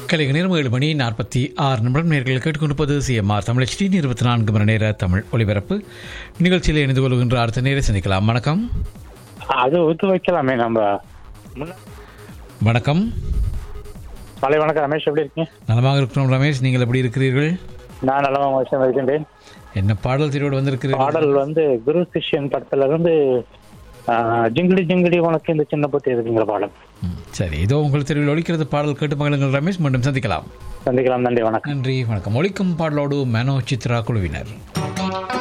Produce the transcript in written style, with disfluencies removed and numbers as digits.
கலைக நேரம் 7:46 நேர்கள் கேட்டுக்கொண்டிருப்பது சிஎம்ஆர் தமிழ் HD 24 மணி நேர தமிழ் ஒலிபரப்பு நிகழ்ச்சியில் இணைந்து கொள்கின்ற அடுத்த நேரை சந்திக்கலாம். வணக்கம். அது ஒத்து வைக்கலாமே நம்ம. வணக்கம். காலை வணக்கம் ரமேஷ், எப்படி இருக்கீங்க? நலமாக இருக்கிறோம் ரமேஷ், நீங்கள் எப்படி இருக்கிறீர்கள்? நான் நலமாக இருக்கின்றேன். என்ன பாடல் தீரோடு வந்திருக்கிறீர்கள்? பாடல் குரு சிஷ்யன் படத்துல இருந்து ஜிங்கிடி ஜிங்கிடி உனக்கு இந்த சின்ன பத்தி இருக்குங்கிற பாடல். சரி, இதோ உங்கள் தெருவில் ஒலிக்கிறது பாடல் கேட்டு மகளுங்கள் ரமேஷ். மீண்டும் சந்திக்கலாம். நன்றி, வணக்கம். நன்றி, வணக்கம். ஒலிக்கும் பாடலோடு மனோ சித்ரா குழுவினர்.